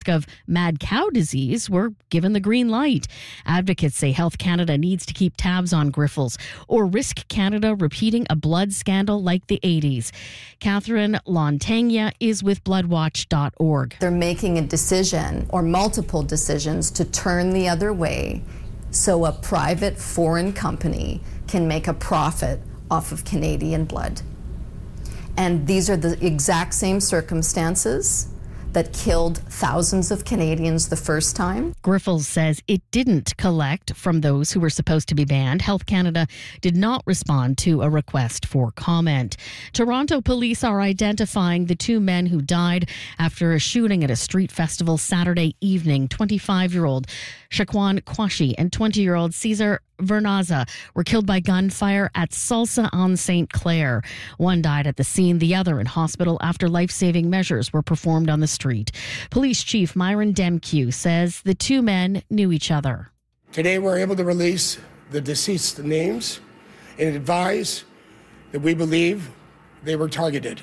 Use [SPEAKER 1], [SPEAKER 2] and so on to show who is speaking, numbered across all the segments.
[SPEAKER 1] of mad cow disease were given the green light. Advocates say Health Canada needs to keep tabs on Grifols or risk Canada repeating a blood scandal like the 80s. Catherine Lontagna is with bloodwatch.org.
[SPEAKER 2] They're making a decision or multiple decisions to turn the other way so a private foreign company can make a profit off of Canadian blood. And these are the exact same circumstances that killed thousands of Canadians the first time.
[SPEAKER 1] Grifols says it didn't collect from those who were supposed to be banned. Health Canada did not respond to a request for comment. Toronto police are identifying the two men who died after a shooting at a street festival Saturday evening. 25-year-old Shaquan Kwashi and 20-year-old Cesar Vernaza were killed by gunfire at Salsa on St. Clair. One died at the scene, the other in hospital after life-saving measures were performed on the street. Police Chief Myron Demkew says the two men knew each other.
[SPEAKER 3] Today we're able to release the deceased names and advise that we believe they were targeted.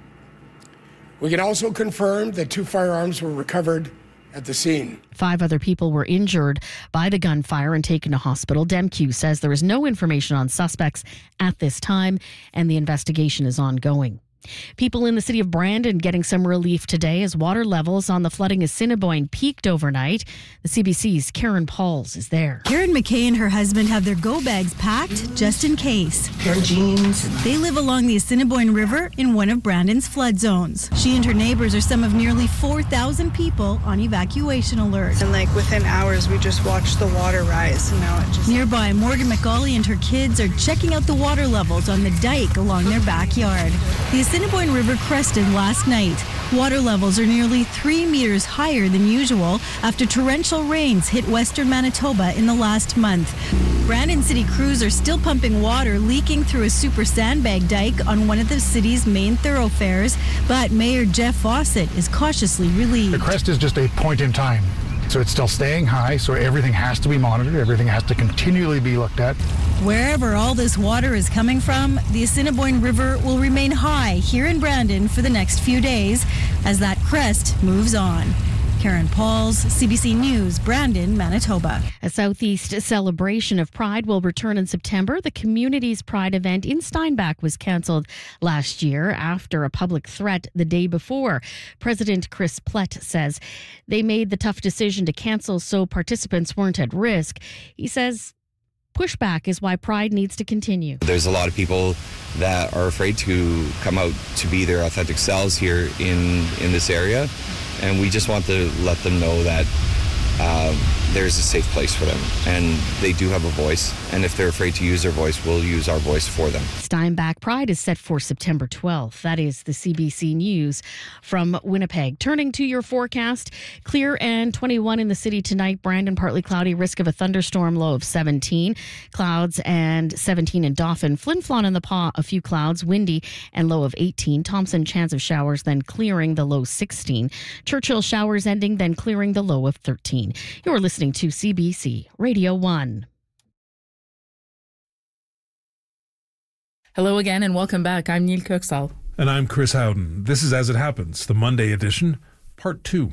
[SPEAKER 3] We can also confirm that two firearms were recovered at the scene.
[SPEAKER 1] 5 other people were injured by the gunfire and taken to hospital. Demkew says there is no information on suspects at this time and the investigation is ongoing. People in the city of Brandon getting some relief today as water levels on the flooding Assiniboine peaked overnight. The CBC's Karen Pauls is there.
[SPEAKER 4] Karen McKay and her husband have their go bags packed just in case.
[SPEAKER 5] Pair of jeans.
[SPEAKER 4] They live along the Assiniboine River in one of Brandon's flood zones. She and her neighbors are some of nearly 4,000 people on evacuation alert.
[SPEAKER 6] And within hours, we just watched the water rise. And now it just...
[SPEAKER 4] Nearby, Morgan McAuley and her kids are checking out the water levels on the dike along their backyard. The Assiniboine River crested last night. Water levels are nearly 3 meters higher than usual after torrential rains hit western Manitoba in the last month. Brandon City crews are still pumping water leaking through a super sandbag dike on one of the city's main thoroughfares, but Mayor Jeff Fawcett is cautiously relieved.
[SPEAKER 7] The crest is just a point in time. So it's still staying high, so everything has to be monitored, everything has to continually be looked at.
[SPEAKER 4] Wherever all this water is coming from, the Assiniboine River will remain high here in Brandon for the next few days as that crest moves on. Karen Pauls, CBC News, Brandon, Manitoba.
[SPEAKER 1] A Southeast celebration of Pride will return in September. The community's Pride event in Steinbach was cancelled last year after a public threat the day before. President Chris Plett says they made the tough decision to cancel so participants weren't at risk. He says pushback is why Pride needs to continue.
[SPEAKER 8] There's a lot of people that are afraid to come out to be their authentic selves here in this area. And we just want to let them know that there's a safe place for them. And they do have a voice. And if they're afraid to use their voice, we'll use our voice for them.
[SPEAKER 1] Steinbach Pride is set for September 12th. That is the CBC News from Winnipeg. Turning to your forecast, clear and 21 in the city tonight. Brandon, partly cloudy, risk of a thunderstorm, low of 17. Clouds and 17 in Dauphin. Flin Flon and the Pas, a few clouds, windy and low of 18. Thompson, chance of showers, then clearing, the low 16. Churchill, showers ending, then clearing, the low of 13. You're listening to CBC Radio 1.
[SPEAKER 9] Hello again and welcome back. I'm Neil Kirksall.
[SPEAKER 10] And I'm Chris Howden. This is As It Happens, the Monday edition, Part 2.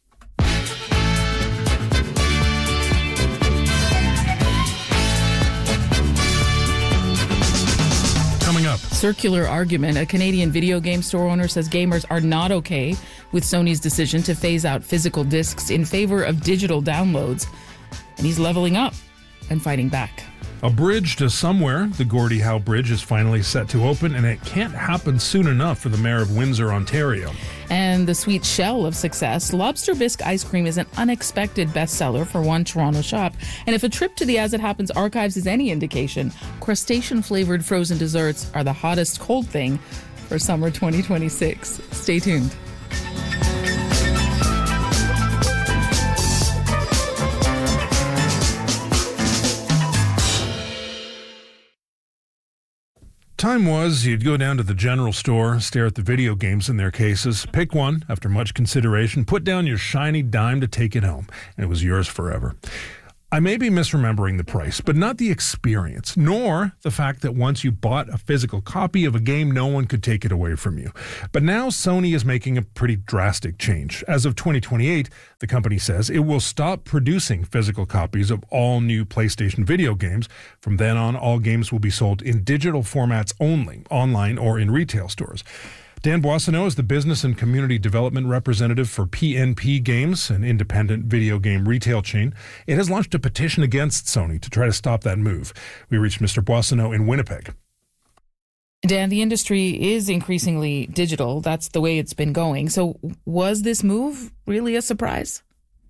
[SPEAKER 10] Coming up.
[SPEAKER 9] Circular argument. A Canadian video game store owner says gamers are not okay with Sony's decision to phase out physical discs in favor of digital downloads. And he's leveling up and fighting back.
[SPEAKER 10] A bridge to somewhere. The Gordie Howe Bridge is finally set to open, and it can't happen soon enough for the Mayor of Windsor, Ontario.
[SPEAKER 9] And the sweet shell of success, Lobster Bisque ice cream is an unexpected bestseller for one Toronto shop. And if a trip to the As It Happens archives is any indication, crustacean-flavored frozen desserts are the hottest cold thing for summer 2026. Stay tuned.
[SPEAKER 10] Time was you'd go down to the general store, stare at the video games in their cases, pick one after much consideration, put down your shiny dime to take it home, and it was yours forever. I may be misremembering the price, but not the experience, nor the fact that once you bought a physical copy of a game, no one could take it away from you. But now Sony is making a pretty drastic change. As of 2028, the company says it will stop producing physical copies of all new PlayStation video games. From then on, all games will be sold in digital formats only, online or in retail stores. Dan Boissonneau is the Business and Community Development Representative for PNP Games, an independent video game retail chain. It has launched a petition against Sony to try to stop that move. We reached Mr. Boissonneau in Winnipeg.
[SPEAKER 9] Dan, the industry is increasingly digital. That's the way it's been going. So was this move really a surprise?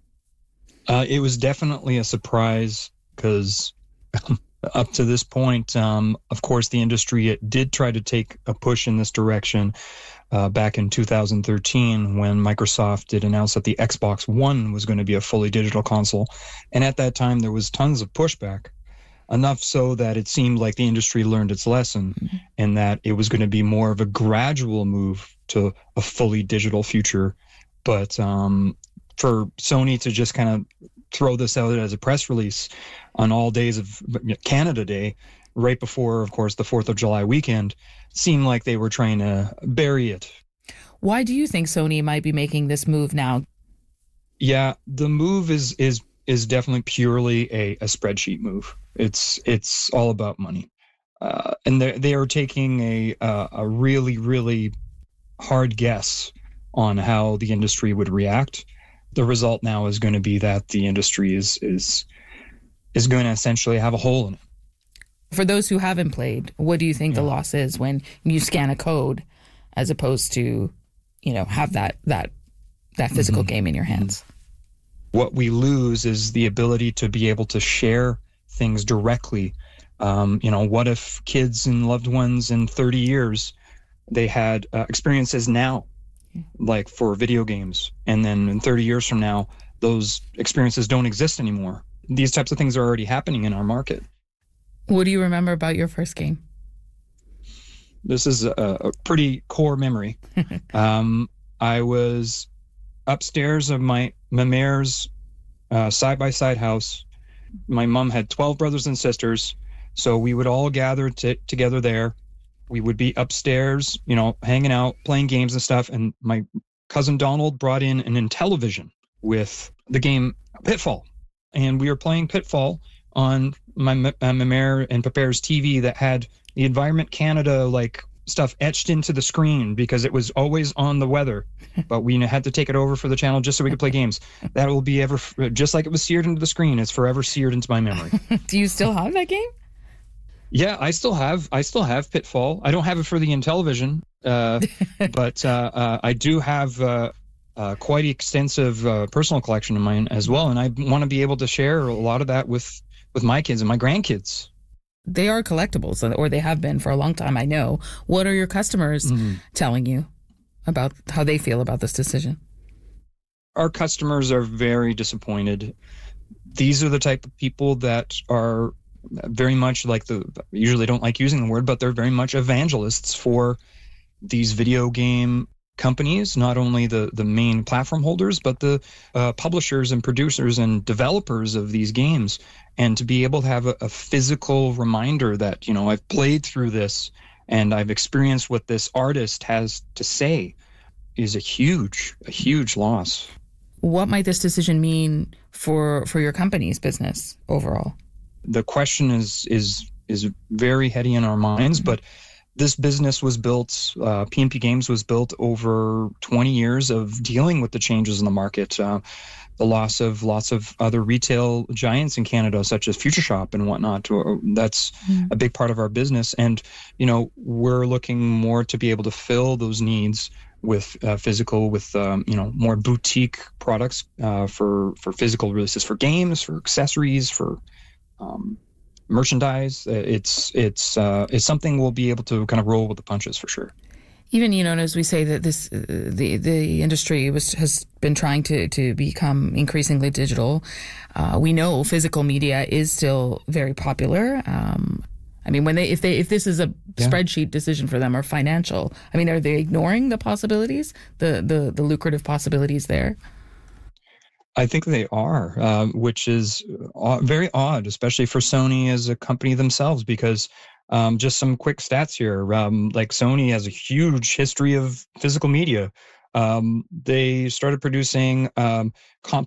[SPEAKER 5] It was definitely a surprise because up to this point, of course, the industry did try to take a push in this direction back in 2013 when Microsoft did announce that the Xbox One was going to be a fully digital console. And at that time, there was tons of pushback, enough so that it seemed like the industry learned its lesson and that it was going to be more of a gradual move to a fully digital future. But for Sony to just kind of throw this out as a press release on all days of Canada Day, right before, of course, the 4th of July weekend, seemed like they were trying to bury it.
[SPEAKER 9] Why do you think Sony might be making this move now?
[SPEAKER 5] Yeah, the move is definitely purely a spreadsheet move. It's all about money. And they are taking a really, really hard guess on how the industry would react. The result now is going to be that the industry is going to essentially have a hole in it.
[SPEAKER 9] For those who haven't played, what do you think the loss is when you scan a code as opposed to, have that physical game in your hands?
[SPEAKER 5] What we lose is the ability to be able to share things directly. What if kids and loved ones in 30 years, they had experiences now, like for video games, and then in 30 years from now, those experiences don't exist anymore. These types of things are already happening in our market.
[SPEAKER 9] What do you remember about your first game?
[SPEAKER 5] This is a pretty core memory. I was upstairs of my mare's side-by-side house. My mom had 12 brothers and sisters, so we would all gather together there. We would be upstairs, hanging out, playing games and stuff, and my cousin Donald brought in an Intellivision with the game Pitfall. And we were playing Pitfall on my mare and Papa's TV that had the Environment Canada stuff etched into the screen because it was always on the weather, but we had to take it over for the channel just so we could play games. That will be ever, just like it was seared into the screen, it's forever seared into my memory.
[SPEAKER 9] Do you still have that game?
[SPEAKER 5] Yeah, I still have Pitfall. I don't have it for the Intellivision, but I do have quite extensive personal collection of mine as well, and I want to be able to share a lot of that with my kids and my grandkids.
[SPEAKER 9] They are collectibles, or they have been for a long time, I know. What are your customers telling you about how they feel about this decision?
[SPEAKER 5] Our customers are very disappointed. These are the type of people that are very much usually don't like using the word, but they're very much evangelists for these video game companies, not only the main platform holders, but the publishers and producers and developers of these games. And to be able to have a physical reminder that, I've played through this and I've experienced what this artist has to say is a huge loss.
[SPEAKER 9] What might this decision mean for your company's business overall?
[SPEAKER 5] The question is very heady in our minds, but this business was built, PNP Games was built over 20 years of dealing with the changes in the market, the loss of lots of other retail giants in Canada, such as Future Shop and whatnot. That's a big part of our business. And, we're looking more to be able to fill those needs with physical, with, more boutique products for physical releases, for games, for accessories, for merchandise. It's something we'll be able to kind of roll with the punches for sure.
[SPEAKER 9] Even, as we say that this the industry has been trying to become increasingly digital, we know physical media is still very popular. If this is a spreadsheet decision for them or financial, are they ignoring the possibilities, the lucrative possibilities there?
[SPEAKER 5] I think they are, which is very odd, especially for Sony as a company themselves, because just some quick stats here. Like Sony has a huge history of physical media. They started producing